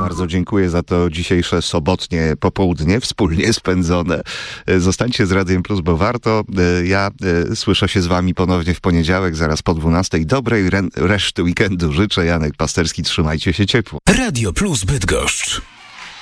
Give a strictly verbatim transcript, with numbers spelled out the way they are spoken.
Bardzo dziękuję za to dzisiejsze sobotnie popołudnie, wspólnie spędzone. Zostańcie z Radiem Plus, bo warto. Ja słyszę się z wami ponownie w poniedziałek, zaraz po dwunastej. Dobrej re- reszty weekendu życzę. Janek Pasterski, trzymajcie się ciepło. Radio Plus Bydgoszcz.